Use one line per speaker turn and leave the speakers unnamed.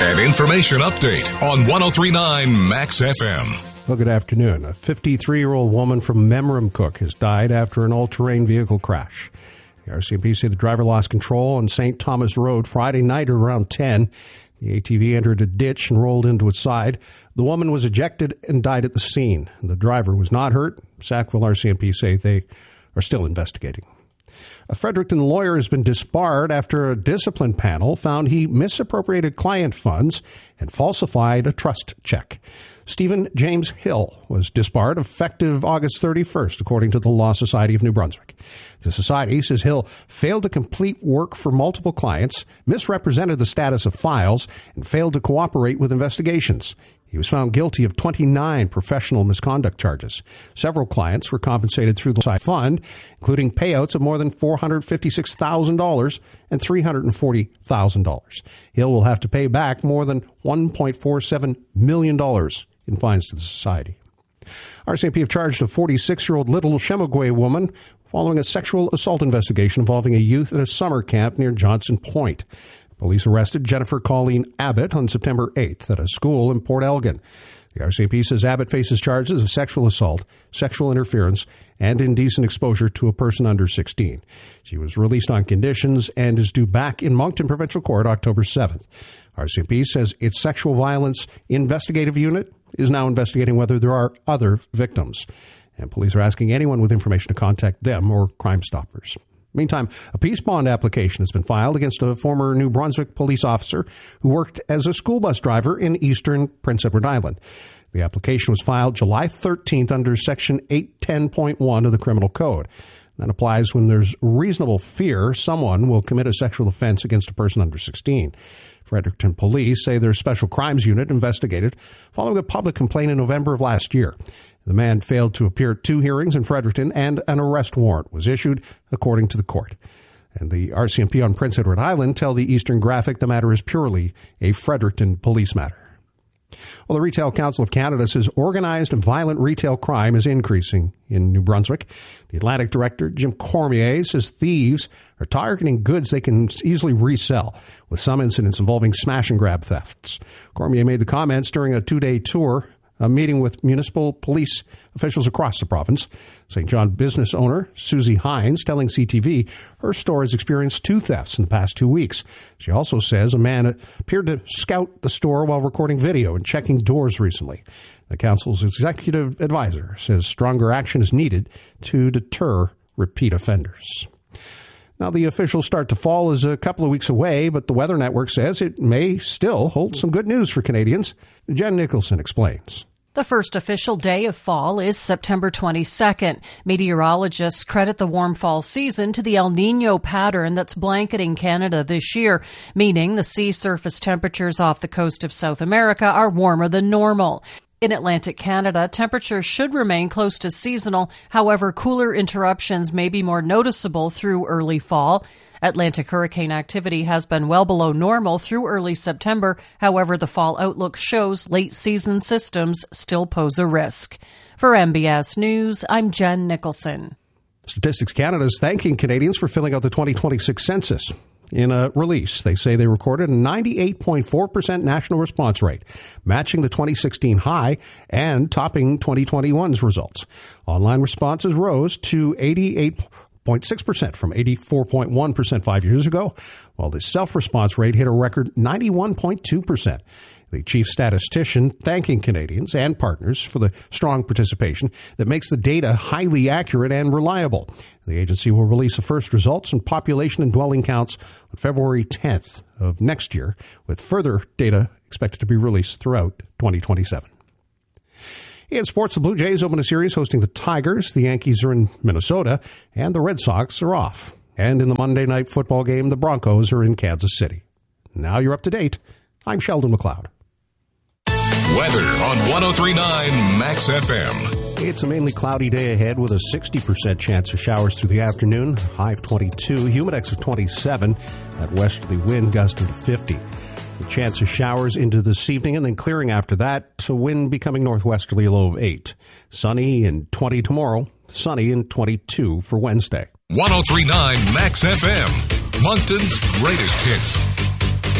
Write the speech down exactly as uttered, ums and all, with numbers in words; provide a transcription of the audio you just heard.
An information update on one oh three point nine Max F M.
Well, good afternoon. A fifty-three-year-old woman from Memramcook has died after an all-terrain vehicle crash. The R C M P say the driver lost control on Saint Thomas Road Friday night at around ten. The A T V entered a ditch and rolled into its side. The woman was ejected and died at the scene. The driver was not hurt. Sackville R C M P say they are still investigating. A Fredericton lawyer has been disbarred after a discipline panel found he misappropriated client funds and falsified a trust check. Stephen James Hill was disbarred effective August thirty-first, according to the Law Society of New Brunswick. The society says Hill failed to complete work for multiple clients, misrepresented the status of files, and failed to cooperate with investigations. He was found guilty of twenty-nine professional misconduct charges. Several clients were compensated through the fund, including payouts of more than four hundred fifty-six thousand dollars and three hundred forty thousand dollars. Hill will have to pay back more than one point four seven million dollars in fines to the society. R C M P have charged a forty-six-year-old Little Chemagway woman following a sexual assault investigation involving a youth at a summer camp near Johnson Point. Police arrested Jennifer Colleen Abbott on September eighth at a school in Port Elgin. The R C M P says Abbott faces charges of sexual assault, sexual interference, and indecent exposure to a person under sixteen. She was released on conditions and is due back in Moncton Provincial Court October seventh. R C M P says its sexual violence investigative unit is now investigating whether there are other victims. And police are asking anyone with information to contact them or Crime Stoppers. Meantime, a peace bond application has been filed against a former New Brunswick police officer who worked as a school bus driver in eastern Prince Edward Island. The application was filed July thirteenth under Section eight ten point one of the Criminal Code. That applies when there's reasonable fear someone will commit a sexual offense against a person under sixteen. Fredericton police say their special crimes unit investigated following a public complaint in November of last year. The man failed to appear at two hearings in Fredericton, and an arrest warrant was issued, according to the court. And the R C M P on Prince Edward Island tell the Eastern Graphic the matter is purely a Fredericton police matter. Well, the Retail Council of Canada says organized and violent retail crime is increasing in New Brunswick. The Atlantic Director, Jim Cormier, says thieves are targeting goods they can easily resell, with some incidents involving smash-and-grab thefts. Cormier made the comments during a two-day tour, a meeting with municipal police officials across the province. Saint John business owner Susie Hines telling C T V her store has experienced two thefts in the past two weeks. She also says a man appeared to scout the store while recording video and checking doors recently. The council's executive advisor says stronger action is needed to deter repeat offenders. Now, the official start to fall is a couple of weeks away, but the Weather Network says it may still hold some good news for Canadians. Jen Nicholson explains.
The first official day of fall is September twenty-second. Meteorologists credit the warm fall season to the El Niño pattern that's blanketing Canada this year, meaning the sea surface temperatures off the coast of South America are warmer than normal. In Atlantic Canada, temperatures should remain close to seasonal. However, cooler interruptions may be more noticeable through early fall. Atlantic hurricane activity has been well below normal through early September. However, the fall outlook shows late season systems still pose a risk. For M B S News, I'm Jen Nicholson.
Statistics Canada is thanking Canadians for filling out the twenty twenty-six census. In a release, they say they recorded a ninety-eight point four percent national response rate, matching the twenty sixteen high and topping twenty twenty-one's results. Online responses rose to eighty-eight point six percent from eighty-four point one percent five years ago, while the self-response rate hit a record ninety-one point two percent. The chief statistician thanking Canadians and partners for the strong participation that makes the data highly accurate and reliable. The agency will release the first results and population and dwelling counts on February tenth of next year, with further data expected to be released throughout twenty twenty-seven. In sports, the Blue Jays open a series hosting the Tigers. The Yankees are in Minnesota, and the Red Sox are off. And in the Monday night football game, the Broncos are in Kansas City. Now you're up to date. I'm Sheldon McLeod.
Weather on one oh three point nine Max F M.
It's a mainly cloudy day ahead with a sixty percent chance of showers through the afternoon. High of twenty-two, humidex of twenty-seven. That westerly wind gusting to fifty. The chance of showers into this evening and then clearing after that. To wind becoming northwesterly, a low of eight. Sunny and twenty tomorrow. Sunny and twenty-two for Wednesday.
one oh three point nine Max F M. Moncton's greatest hits.